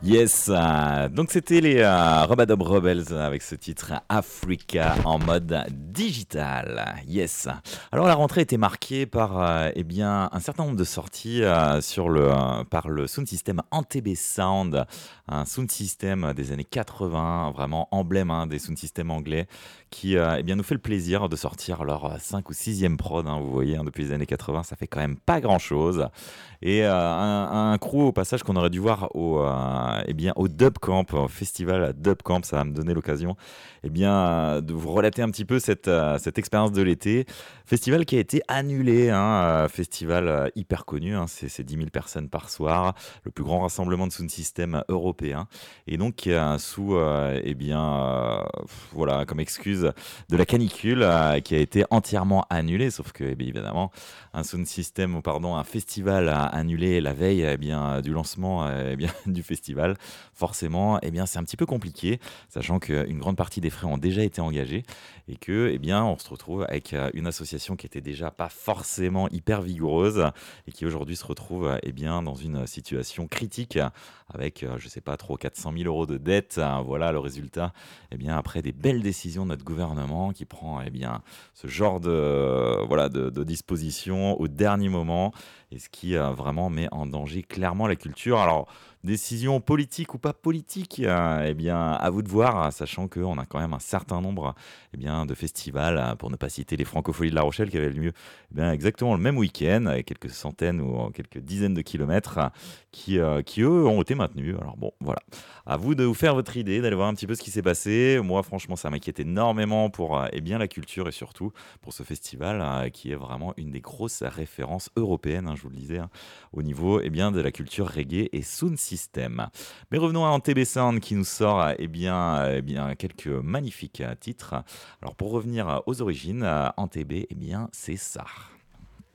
Yes, donc c'était les Robadob Rebels avec ce titre Africa en mode digital. Yes. Alors la rentrée était marquée par eh bien un certain nombre de sorties par le sound system Antebe Sound, un sound system des années 80, vraiment emblème des sound systems anglais qui eh bien nous fait le plaisir de sortir leur 5 ou sixième prod. Vous voyez, depuis les années 80, ça fait quand même pas grand-chose. Et un crew au passage qu'on aurait dû voir eh bien, au Dub Camp, au festival Dub Camp. Ça va me donner l'occasion eh bien, de vous relater un petit peu cette expérience de l'été. Festival qui a été annulé, festival hyper connu, c'est 10 000 personnes par soir, le plus grand rassemblement de sound system européen. Et donc sous, eh bien, voilà, comme excuse de la canicule qui a été entièrement annulé, sauf que, eh bien, évidemment, un sound system, ou pardon, un festival annulé la veille eh bien, du lancement eh bien, du festival, forcément, eh bien, c'est un petit peu compliqué, sachant qu'une grande partie des frais ont déjà été engagés et que, eh bien, on se retrouve avec une association qui était déjà pas forcément hyper vigoureuse et qui aujourd'hui se retrouve eh bien, dans une situation critique avec, je sais pas trop, 400 000 euros de dette. Voilà le résultat, eh bien, après des belles décisions de notre gouvernement qui prend eh bien, ce genre voilà, de dispositions au dernier moment et ce qui vraiment met en danger clairement la culture. Alors, décision politique ou pas politique, eh bien, à vous de voir, sachant qu'on a quand même un certain nombre eh bien, de festivals, pour ne pas citer les Francopholies de La Rochelle, qui avaient lieu eh bien, exactement le même week-end, avec quelques centaines ou quelques dizaines de kilomètres, qui, eux, ont été maintenus. Alors bon, voilà. À vous de vous faire votre idée, d'aller voir un petit peu ce qui s'est passé. Moi, franchement, ça m'inquiète énormément pour eh bien, la culture et surtout pour ce festival qui est vraiment une des grosses références européennes, je vous le disais, au niveau eh bien, de la culture reggae et sound system. Mais revenons à NTB Sound qui nous sort eh bien, quelques magnifiques titres. Alors pour revenir aux origines, NTB, eh bien, c'est ça.